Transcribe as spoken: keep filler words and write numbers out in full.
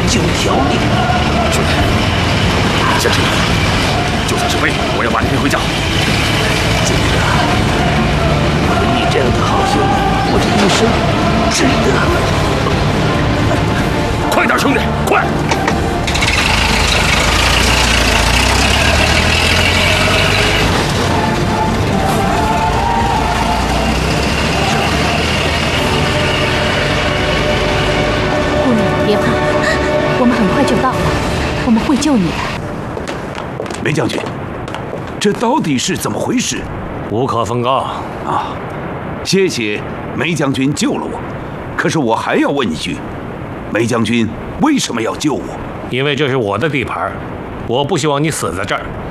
九条命。 兄弟，坚持，就算是背，我要把你背回家。 金哥，为了你这样的好兄弟，我这一生值得。 快点，兄弟，快！ 姑娘，别怕，我们很快就到了，我们会救你的。 梅将军，这到底是怎么回事？ 无可奉告啊！谢谢梅将军救了我，可是我还要问一句，梅将军为什么要救我？ 因为这是我的地盘，我不希望你死在这儿。